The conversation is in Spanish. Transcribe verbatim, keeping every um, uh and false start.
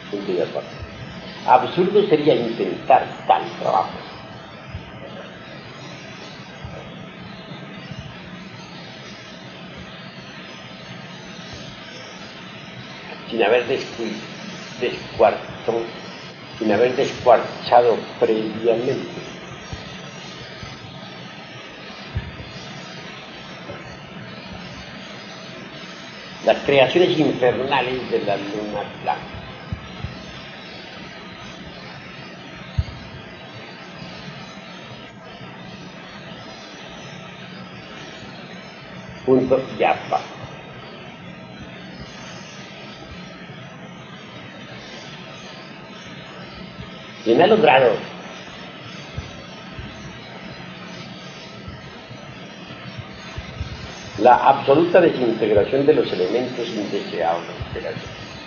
Punto y aparte. Absurdo sería intentar tal trabajo sin haber descuartado, sin haber descuarchado previamente. Las creaciones infernales de la luna blanca. Punto y aparte. ¿Quién ha logrado la absoluta desintegración de los elementos indeseables de la vida?